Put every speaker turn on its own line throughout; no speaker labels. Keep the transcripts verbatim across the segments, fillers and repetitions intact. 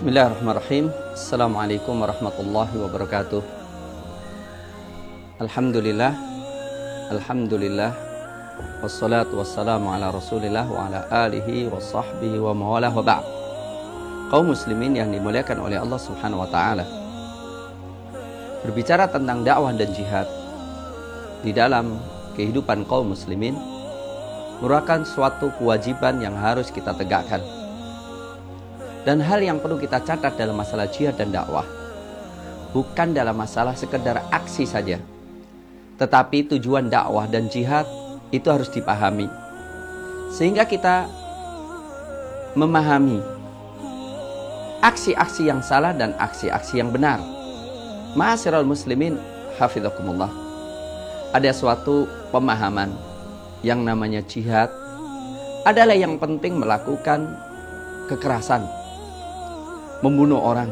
Bismillahirrahmanirrahim. Assalamualaikum warahmatullahi wabarakatuh. Alhamdulillah, Alhamdulillah, wassalatu wassalamu ala rasulillah wa ala alihi wa sahbihi wa mawalah wa ba'd. Kaum muslimin yang dimuliakan oleh Allah subhanahu wa ta'ala, berbicara tentang dakwah dan jihad di dalam kehidupan kaum muslimin merupakan suatu kewajiban yang harus kita tegakkan. Dan hal yang perlu kita catat dalam masalah jihad dan dakwah, bukan dalam masalah sekedar aksi saja, tetapi tujuan dakwah dan jihad itu harus dipahami, sehingga kita memahami aksi-aksi yang salah dan aksi-aksi yang benar. Ma'asyiral muslimin, hafizakumullah, ada suatu pemahaman yang namanya jihad adalah yang penting melakukan kekerasan, membunuh orang,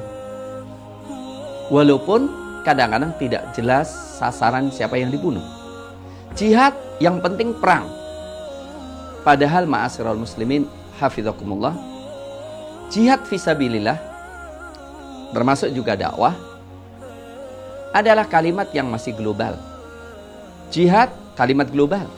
walaupun kadang-kadang tidak jelas sasaran siapa yang dibunuh. Jihad yang penting perang. Padahal ma'asyiral muslimin, hafizakumullah, jihad fisabilillah termasuk juga dakwah adalah kalimat yang masih global. Jihad kalimat global,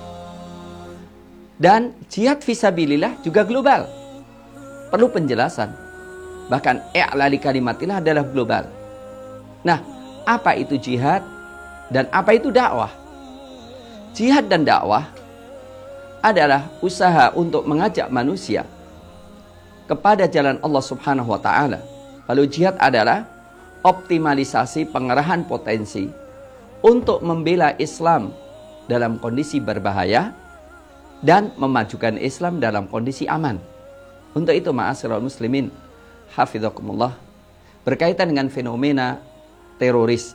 dan jihad fisabilillah juga global, perlu penjelasan. Bahkan i'lali kalimatillah adalah global. Nah, apa itu jihad dan apa itu dakwah? Jihad dan dakwah adalah usaha untuk mengajak manusia kepada jalan Allah subhanahu wa ta'ala. Lalu jihad adalah optimalisasi pengerahan potensi untuk membela Islam dalam kondisi berbahaya dan memajukan Islam dalam kondisi aman. Untuk itu ma'asyiral muslimin, hafizakumullah, berkaitan dengan fenomena teroris